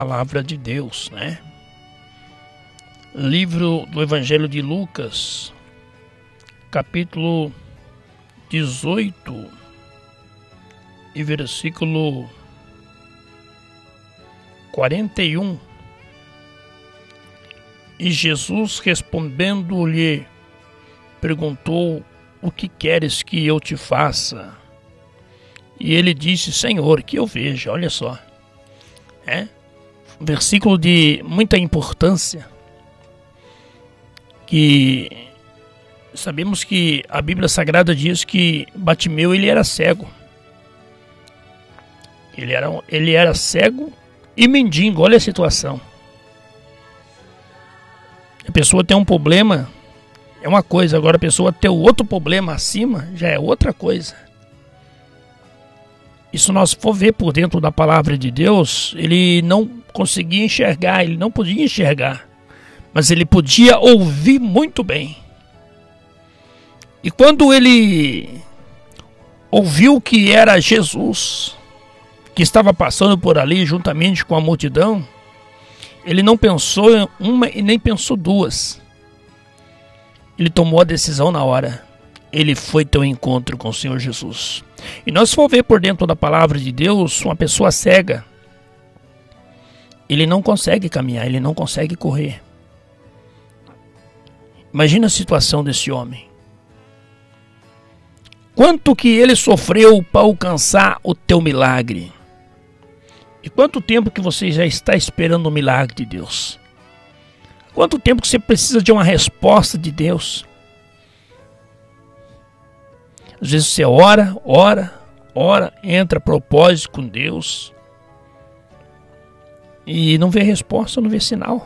Palavra de Deus, né? Livro do Evangelho de Lucas, capítulo 18 e versículo 41. E Jesus respondendo-lhe, perguntou: o que queres que eu te faça? E ele disse: Senhor, que eu veja. Olha só, um versículo de muita importância, que sabemos que a Bíblia Sagrada diz que Bartimeu, ele era cego. Ele era cego e mendigo. Olha a situação. A pessoa tem um problema, é uma coisa. Agora a pessoa ter outro problema acima já é outra coisa. E se nós for ver por dentro da palavra de Deus, ele não conseguia enxergar, ele não podia enxergar, mas ele podia ouvir muito bem. E quando ele ouviu que era Jesus que estava passando por ali juntamente com a multidão, ele não pensou em uma e nem pensou duas. Ele tomou a decisão na hora. Ele foi ter um encontro com o Senhor Jesus. E nós for ver por dentro da palavra de Deus, uma pessoa cega, ele não consegue caminhar, ele não consegue correr. Imagina a situação desse homem. Quanto que ele sofreu para alcançar o teu milagre? E quanto tempo que você já está esperando o milagre de Deus? Quanto tempo que você precisa de uma resposta de Deus? Às vezes você ora, entra a propósito com Deus e não vê resposta, não vê sinal.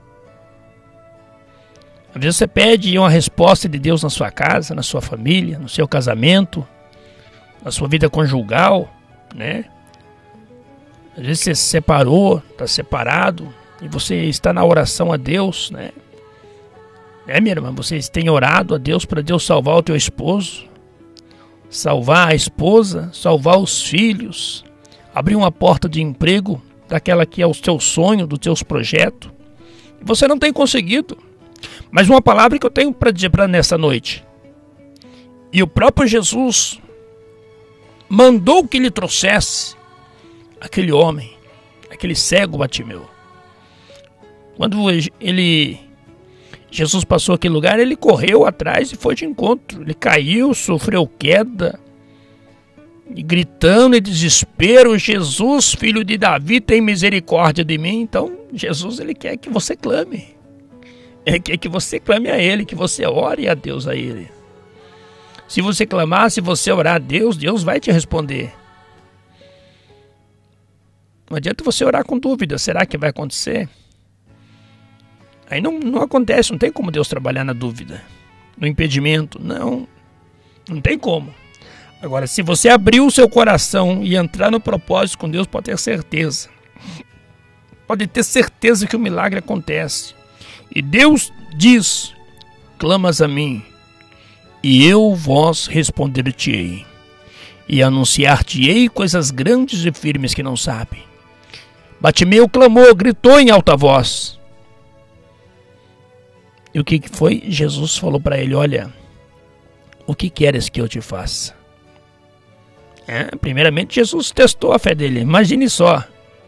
Às vezes você pede uma resposta de Deus na sua casa, na sua família, no seu casamento, na sua vida conjugal, né? Às vezes você se separou, está separado, e você está na oração a Deus, né? Minha irmã, vocês têm orado a Deus para Deus salvar o teu esposo, salvar a esposa, salvar os filhos, abrir uma porta de emprego daquela que é o teu sonho, dos teus projetos. Você não tem conseguido. Mas uma palavra que eu tenho para dizer para nessa noite. E o próprio Jesus mandou que lhe trouxesse aquele homem, aquele cego Bartimeu. Quando Jesus passou aquele lugar, ele correu atrás e foi de encontro. Ele caiu, sofreu queda, e gritando em desespero: Jesus, filho de Davi, tem misericórdia de mim. Então Jesus, ele quer que você clame. Ele quer que você clame a ele, que você ore a Deus a ele. Se você clamar, se você orar a Deus, Deus vai te responder. Não adianta você orar com dúvida. Será que vai acontecer? Aí não acontece, não tem como Deus trabalhar na dúvida, no impedimento, não tem como. Agora, se você abrir o seu coração e entrar no propósito com Deus, pode ter certeza que o milagre acontece. E Deus diz: clamas a mim, e eu vos responder-te-ei, e anunciar-te-ei coisas grandes e firmes que não sabem. Bartimeu clamou, gritou em alta voz. E o que foi? Jesus falou para ele: olha, o que queres que eu te faça? Primeiramente, Jesus testou a fé dele. Imagine só,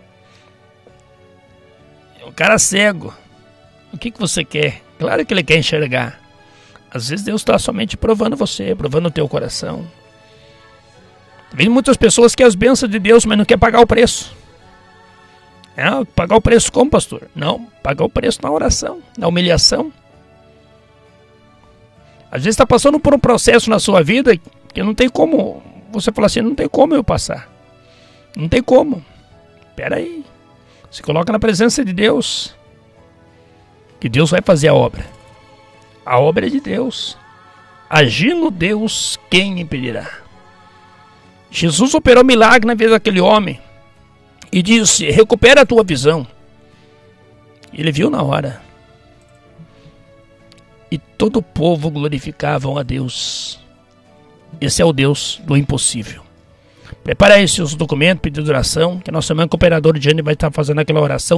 o cara cego. O que você quer? Claro que ele quer enxergar. Às vezes Deus está somente provando você, provando o teu coração. Tem muitas pessoas que querem as bênçãos de Deus, mas não quer pagar o preço. Pagar o preço como, pastor? Não, pagar o preço na oração, na humilhação. Às vezes está passando por um processo na sua vida que não tem como. Você fala assim: não tem como eu passar. Não tem como. Espera aí. Se coloca na presença de Deus, que Deus vai fazer a obra. A obra é de Deus. Agindo Deus, quem impedirá? Jesus operou milagre na vida daquele homem e disse: recupera a tua visão. Ele viu na hora. E todo o povo glorificavam a Deus. Esse é o Deus do impossível. Prepara aí seus documentos, pedido de oração, que a nossa irmã cooperadora Jane vai estar fazendo aquela oração